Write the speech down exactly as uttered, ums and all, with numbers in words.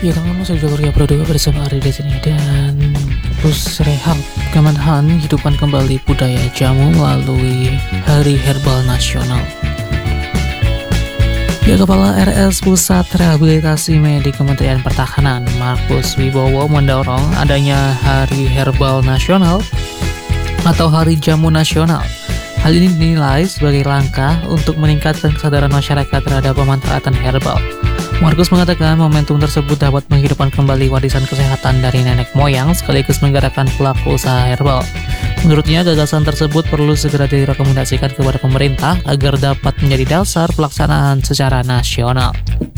Ya teman-teman, saya juga Ria Pradoga bersama Ari di sini, dan terus Rehab Kemenhan hidupkan kembali budaya jamu melalui Hari Herbal Nasional. Ya, Kepala R S Pusat Rehabilitasi Medik Kementerian Pertahanan Markus Wibowo mendorong adanya Hari Herbal Nasional atau Hari Jamu Nasional. Hal ini dinilai sebagai langkah untuk meningkatkan kesadaran masyarakat terhadap pemanfaatan herbal. Markus mengatakan momentum tersebut dapat menghidupkan kembali warisan kesehatan dari nenek moyang sekaligus menggerakkan pelaku usaha herbal. Menurutnya, gagasan tersebut perlu segera direkomendasikan kepada pemerintah agar dapat menjadi dasar pelaksanaan secara nasional.